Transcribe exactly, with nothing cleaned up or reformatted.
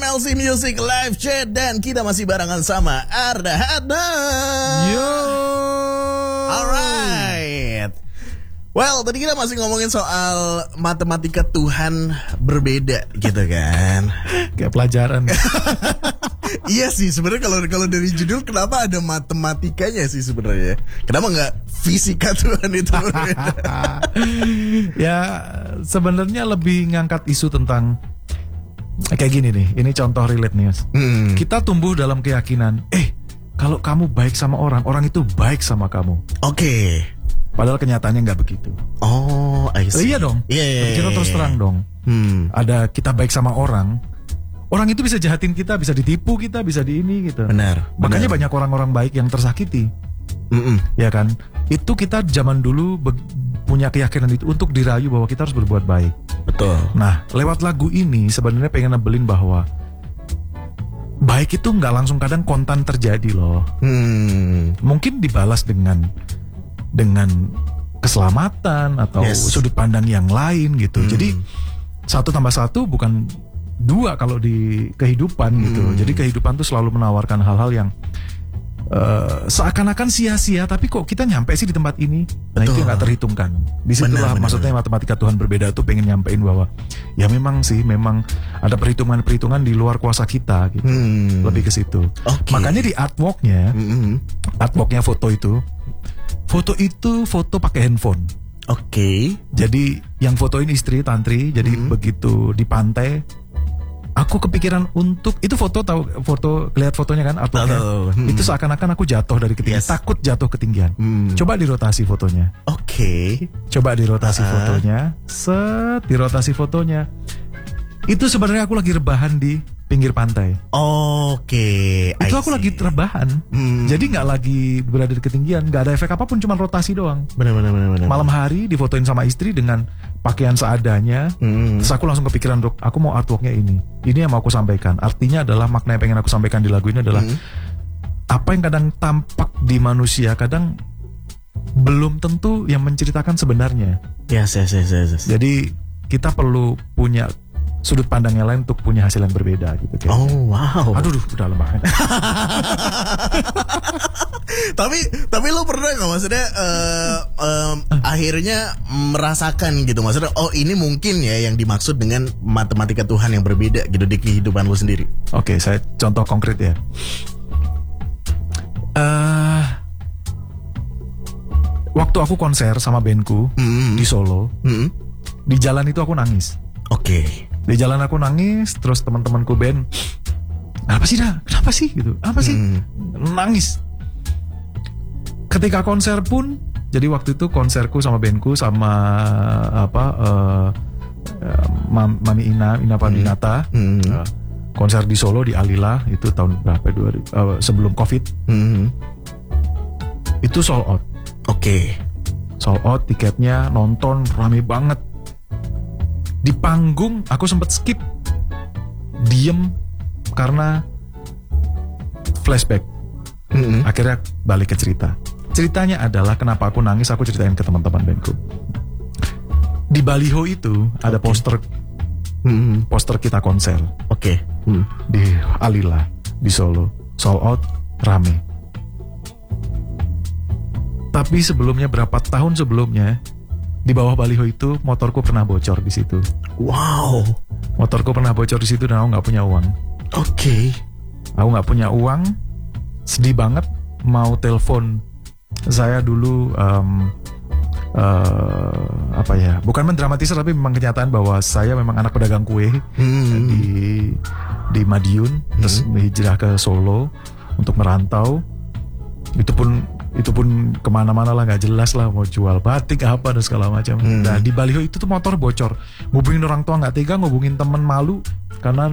L C Music Live Chat dan kita masih barengan sama Arda Hadam. Yo. Alright. Well, tadi kita masih ngomongin soal matematika Tuhan berbeda gitu kan. Kayak pelajaran. Iya sih, sebenarnya kalau kalau dari judul kenapa ada matematikanya sih sebenarnya? Kenapa nggak fisika Tuhan itu berbeda? Ya, sebenarnya lebih ngangkat isu tentang kayak gini nih. Ini contoh relate nih, Mas. Hmm. Kita tumbuh dalam keyakinan, eh kalau kamu baik sama orang, orang itu baik sama kamu. Oke. Okay. Padahal kenyataannya nggak begitu. Oh, I see. Iya dong. Iya. Yeah, yeah, kita terus terang dong. Hmm. Ada kita baik sama orang, orang itu bisa jahatin kita, bisa ditipu kita, bisa di ini gitu. Benar. Makanya benar. banyak orang-orang baik yang tersakiti. Mm-mm. Ya kan? Itu kita zaman dulu be- punya keyakinan itu untuk dirayu bahwa kita harus berbuat baik. Betul. Nah, lewat lagu ini sebenarnya pengen nebelin bahwa baik itu nggak langsung kadang kontan terjadi loh. Hmm. Mungkin dibalas dengan dengan keselamatan atau Yes. sudut pandang yang lain gitu. Hmm. Jadi satu tambah satu bukan dua kalau di kehidupan gitu. Hmm. Jadi kehidupan tuh selalu menawarkan hal-hal yang uh, seakan-akan sia-sia, tapi kok kita nyampe sih di tempat ini. Nah, Betul. itu nggak terhitungkan. Disitulah Benar, benar, maksudnya benar. matematika Tuhan berbeda tuh pengen nyampein bahwa ya memang sih memang ada perhitungan-perhitungan di luar kuasa kita gitu. Hmm. Lebih ke situ. Oke. Makanya di artworknya, Mm-mm. artworknya foto itu, foto itu foto pakai handphone. Oke. Okay. Jadi yang fotoin istri tantri. Jadi Hmm. begitu di pantai, aku kepikiran untuk itu foto tahu foto lihat fotonya kan artworknya. Tahu. Hmm. Itu seakan-akan aku jatuh dari ketinggian, Yes. takut jatuh ketinggian. Hmm. Coba dirotasi fotonya. Oke. Okay. Coba dirotasi Ah. fotonya. Set, dirotasi fotonya. Itu sebenarnya aku lagi rebahan di pinggir pantai. Oke. Itu aku lagi rebahan. Hmm. Jadi nggak lagi berada di ketinggian, nggak ada efek apapun, cuma rotasi doang. Benar benar benar benar. Malam hari difotoin sama istri dengan pakaian seadanya. Hmm. Terus aku langsung kepikiran, Dok, aku mau artworknya ini. Ini yang mau aku sampaikan. Artinya adalah makna yang pengen aku sampaikan di lagu ini adalah Hmm. apa yang kadang tampak di manusia kadang belum tentu yang menceritakan sebenarnya. Yes yes yes yes. yes. Jadi kita perlu punya sudut pandang yang lain untuk punya hasil yang berbeda gitu. Kayaknya. Oh wow. Aduh, duh, udah lemah. tapi tapi lo pernah nggak maksudnya uh, um, akhirnya merasakan gitu maksudnya oh ini mungkin ya yang dimaksud dengan matematika Tuhan yang berbeda gitu di kehidupan lo sendiri. Oke, saya contoh konkret ya. Eh, waktu aku konser sama bandku Mm-hmm. di Solo, Mm-hmm. di jalan itu aku nangis. Oke. Di jalan aku nangis, terus teman-temanku band, apa sih dah? Kenapa sih gitu? Apa sih? Hmm. Nangis. Ketika konser pun, jadi waktu itu konserku sama bandku sama apa? Uh, uh, Mami Ina, Ina Pandinata, Hmm. uh, konser di Solo di Alila itu tahun berapa? Dua ribu, uh, sebelum COVID. Hmm. Itu sold out. Oke. Sold out tiketnya, nonton rame banget. Di panggung aku sempet skip, diem karena flashback. Hmm. Akhirnya balik ke cerita. Ceritanya adalah kenapa aku nangis, aku ceritain ke teman-teman bandku. Di baliho itu ada poster Hmm. poster kita konser Oke. Hmm. di Alila di Solo, sold out, rame. Tapi sebelumnya berapa tahun sebelumnya di bawah baliho itu motorku pernah bocor di situ. Wow. Motorku pernah bocor di situ dan aku nggak punya uang. Oke. Aku nggak punya uang, sedih banget. Mau telepon saya dulu, um, uh, apa ya? Bukan mendramatisir tapi memang kenyataan bahwa saya memang anak pedagang kue Hmm. di di Madiun, terus hijrah ke Solo untuk merantau. Itu pun itu pun kemana-mana lah, nggak jelas lah, mau jual batik apa dan segala macam. Hmm. Nah di baliho itu tuh motor bocor, ngubungin orang tua nggak tega, ngubungin temen malu karena